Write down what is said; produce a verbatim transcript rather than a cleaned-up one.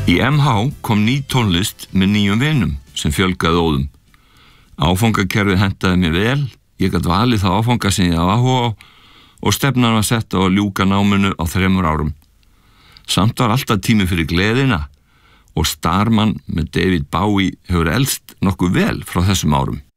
Í M H kom ný tónlist með nýjum vinum sem fjölgaði óðum. Áfangakerfið hentaði mér vel, ég gat valið það áfanga sem ég hafði áhuga á og stefnan var sett á að ljúka náminu á þremur árum. Samt var alltaf tími fyrir gleðina og Starman með David Bowie hefur elst nokkuð vel frá þessum árum.